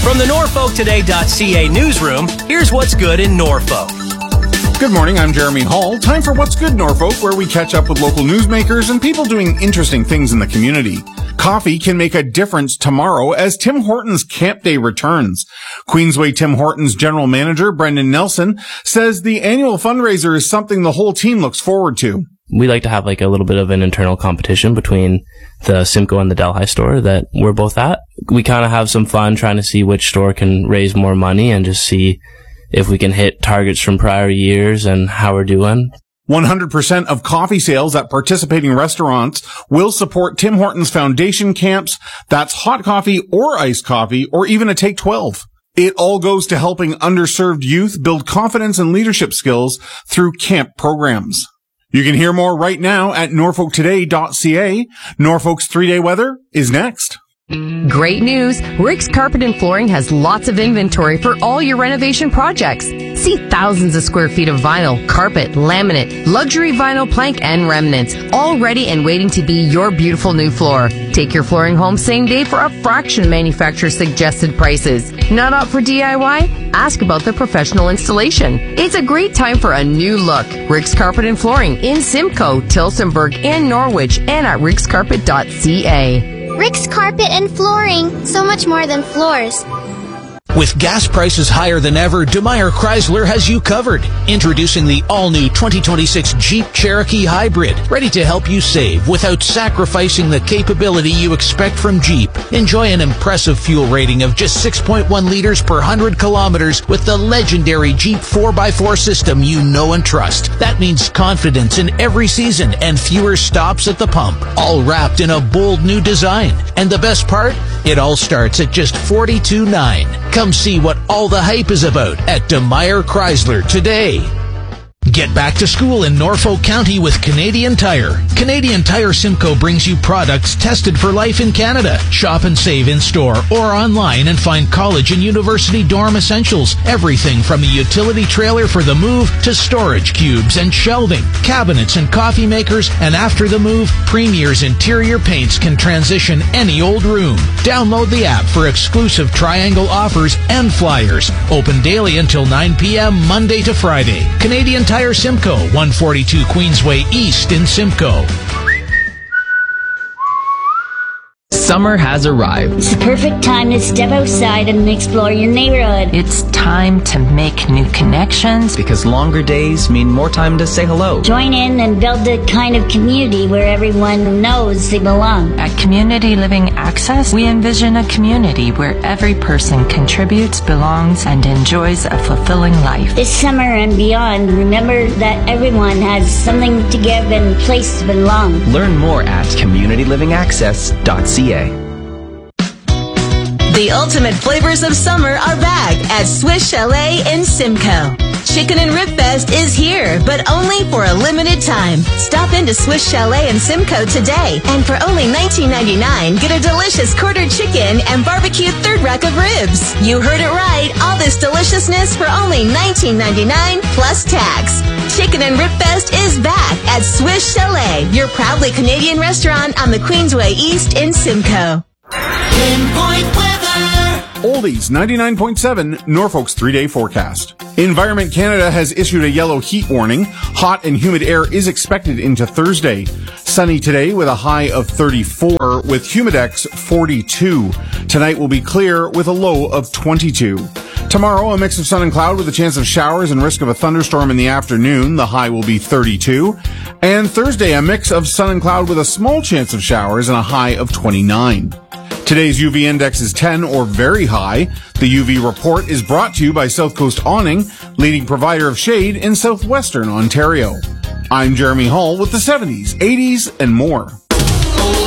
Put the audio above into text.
From the NorfolkToday.ca newsroom, here's what's good in Norfolk. Good morning, I'm Jeremy Hall. Time for What's Good Norfolk, where we catch up with local newsmakers and people doing interesting things in the community. Coffee can make a difference tomorrow as Tim Hortons Camp Day returns. Queensway Tim Hortons General Manager Brendan Nelson says the annual fundraiser is something the whole team looks forward to. We like to have like a little bit of an internal competition between the Simcoe and the Delhi store that we're both at. We kind of have some fun trying to see which store can raise more money and just see if we can hit targets from prior years and how we're doing. 100% of coffee sales at participating restaurants will support Tim Hortons Foundation camps. That's hot coffee or iced coffee or even a Take 12. It all goes to helping underserved youth build confidence and leadership skills through camp programs. You can hear more right now at norfolktoday.ca. Norfolk's 3-day weather is next. Great news! Rick's Carpet and Flooring has lots of inventory for all your renovation projects. See thousands of square feet of vinyl, carpet, laminate, luxury vinyl plank, and remnants, all ready and waiting to be your beautiful new floor. Take your flooring home same day for a fraction of manufacturer's suggested prices. Not up for DIY? Ask about the professional installation. It's a great time for a new look. Rick's Carpet and Flooring in Simcoe, Tillsonburg, and Norwich, and at rickscarpet.ca. Rick's Carpet and Flooring, so much more than floors. With gas prices higher than ever, DeMeyer Chrysler has you covered. Introducing the all-new 2026 Jeep Cherokee Hybrid, ready to help you save without sacrificing the capability you expect from Jeep. Enjoy an impressive fuel rating of just 6.1 liters per 100 kilometers with the legendary Jeep 4x4 system you know and trust. That means confidence in every season and fewer stops at the pump, all wrapped in a bold new design. And the best part? It all starts at just $42,900. Come see what all the hype is about at DeMeyer Chrysler today. Get back to school in Norfolk County with Canadian Tire. Canadian Tire Simcoe brings you products tested for life in Canada. Shop and save in-store or online and find college and university dorm essentials. Everything from a utility trailer for the move to storage cubes and shelving, cabinets and coffee makers, and after the move, Premier's interior paints can transition any old room. Download the app for exclusive triangle offers and flyers. Open daily until 9 p.m. Monday to Friday. Canadian Tire Simcoe, 142 Queensway East in Simcoe. Summer has arrived. It's the perfect time to step outside and explore your neighborhood. It's time to make new connections because longer days mean more time to say hello. Join in and build the kind of community where everyone knows they belong. At Community Living Access, we envision a community where every person contributes, belongs, and enjoys a fulfilling life. This summer and beyond, remember that everyone has something to give and a place to belong. Learn more at communitylivingAccess.ca. The ultimate flavors of summer are back at Swiss Chalet in Simcoe. Chicken and Rib Fest is here, but only for a limited time. Stop into Swiss Chalet in Simcoe today, and for only $19.99, get a delicious quarter chicken and barbecue third rack of ribs. You heard it right, all this deliciousness for only $19.99 plus tax. Chicken and Rib Fest is back at Swiss Chalet, your proudly Canadian restaurant on the Queensway East in Simcoe. Pinpoint weather. Oldies 99.7, Norfolk's 3-day forecast. Environment Canada has issued a yellow heat warning. Hot and humid air is expected into Thursday. Sunny today with a high of 34, with humidex 42. Tonight will be clear with a low of 22. Tomorrow, a mix of sun and cloud with a chance of showers and risk of a thunderstorm in the afternoon. The high will be 32. And Thursday, a mix of sun and cloud with a small chance of showers and a high of 29. Today's UV index is 10 or very high. The UV report is brought to you by South Coast Awning, leading provider of shade in southwestern Ontario. I'm Jeremy Hall with the 70s, 80s, and more.